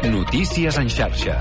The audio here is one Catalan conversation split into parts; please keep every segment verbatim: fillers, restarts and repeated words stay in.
Notícies en xarxa.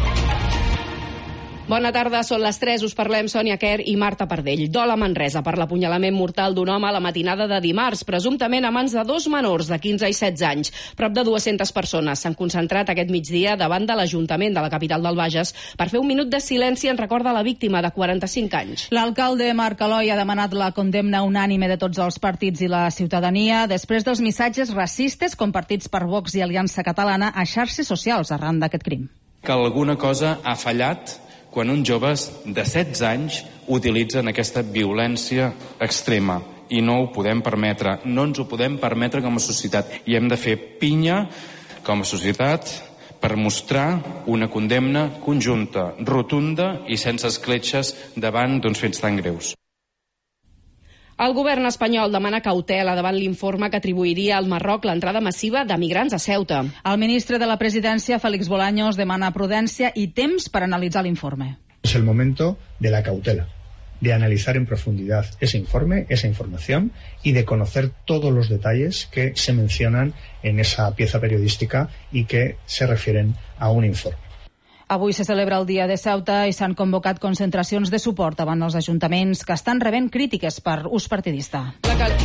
Bona tarda, són les tres, us parlem Sònia Quer i Marta Pardell. Dol a Manresa per l'apunyalament mortal d'un home a la matinada de dimarts, presumptament a mans de dos menors de quinze i setze anys. Prop de dues-centes persones s'han concentrat aquest migdia davant de l'Ajuntament de la capital del Bages per fer un minut de silenci en record de la víctima de quaranta-cinc anys. L'alcalde Marc Aloi ha demanat la condemna unànime de tots els partits i la ciutadania després dels missatges racistes compartits per Vox i Aliança Catalana a xarxes socials arran d'aquest crim. Que alguna cosa ha fallat quan uns joves de setze anys utilitzen aquesta violència extrema. I no ho podem permetre, no ens ho podem permetre com a societat. I hem de fer pinya com a societat per mostrar una condemna conjunta, rotunda i sense escletxes davant d'uns fets tan greus. El govern espanyol demana cautela davant l'informe que atribuiria al Marroc l'entrada massiva de migrants a Ceuta. El ministre de la Presidència, Félix Bolaños, demana prudència i temps per analitzar l'informe. Es el momento de la cautela, de analizar en profundidad ese informe, esa información y de conocer todos los detalles que se mencionan en esa pieza periodística y que se refieren a un informe. Avui se celebra el Dia de Ceuta i s'han convocat concentracions de suport davant els ajuntaments que estan rebent crítiques per ús partidista. La cal...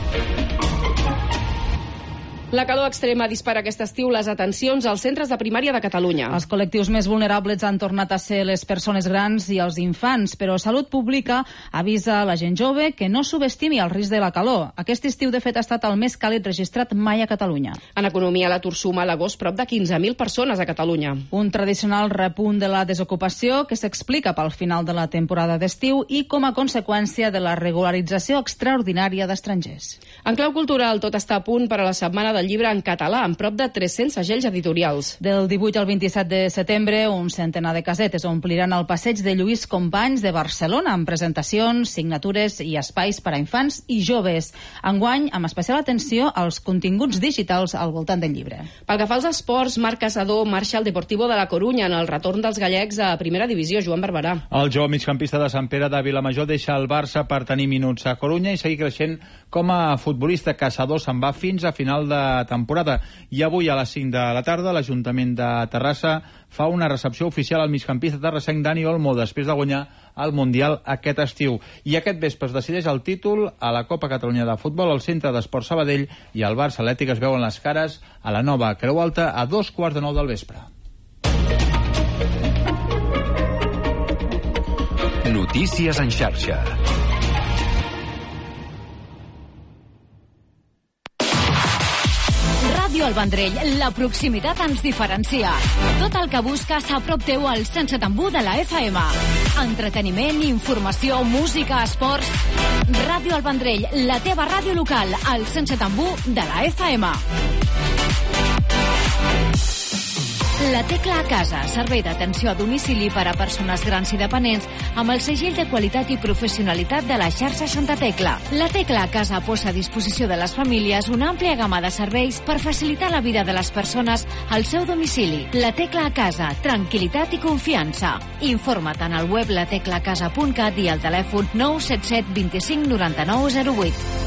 La calor extrema dispara aquest estiu les atencions als centres de primària de Catalunya. Els col·lectius més vulnerables han tornat a ser les persones grans i els infants, però Salut Pública avisa a la gent jove que no subestimi el risc de la calor. Aquest estiu, de fet, ha estat el més càlid registrat mai a Catalunya. En economia, l'atur suma a l'agost prop de quinze mil persones a Catalunya. Un tradicional repunt de la desocupació que s'explica pel final de la temporada d'estiu i com a conseqüència de la regularització extraordinària d'estrangers. En clau cultural, tot està a punt per a la setmana del llibre en català, amb prop de tres-cents segells editorials. Del divuit al vint-i-set de setembre, un centenar de casetes ompliran el passeig de Lluís Companys de Barcelona amb presentacions, signatures i espais per a infants i joves. Enguany, amb especial atenció als continguts digitals al voltant del llibre. Pel que fa als esports, Marc Casador marxa al Deportivo de la Corunya en el retorn dels gallecs a primera divisió. Joan Barberà. El jove migcampista de Sant Pere de Vilamajor deixa el Barça per tenir minuts a Corunya i seguir creixent com a futbolista. Casador se'n va fins a final de temporada. I avui a les cinc de la tarda l'Ajuntament de Terrassa fa una recepció oficial al migcampista terrassenc Dani Olmo després de guanyar el Mundial aquest estiu. I aquest vespre es decideix el títol a la Copa Catalunya de Futbol al Centre d'Esport Sabadell i el Barça Atlètic es veuen les cares a la nova Creu Alta a dos quarts de nou del vespre. Notícies en xarxa. Ràdio El Vendrell, la proximitat ens diferencia. Tot el que busques a prop teu al cent setanta u de la F M. Entreteniment, informació, música, esports... Ràdio El Vendrell, la teva ràdio local, al cent setanta u de la F M. La Tecla a Casa, servei d'atenció a domicili per a persones grans i dependents amb el segell de qualitat i professionalitat de la xarxa Santa Tecla. La Tecla a Casa posa a disposició de les famílies una àmplia gamma de serveis per facilitar la vida de les persones al seu domicili. La Tecla a Casa, tranquil·litat i confiança. Informa't en el web la tecla casa punt cat i al telèfon nou set set vint cinc noranta nou zero vuit.